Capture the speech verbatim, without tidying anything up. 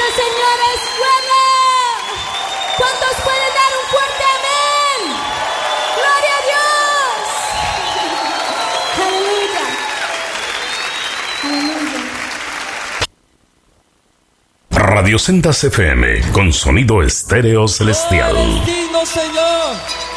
Señor es bueno. ¿Cuántos pueden dar un fuerte amén? ¡Gloria a Dios! ¡Aleluya! Radio Sendas F M, con sonido estéreo celestial. Eres digno, Señor.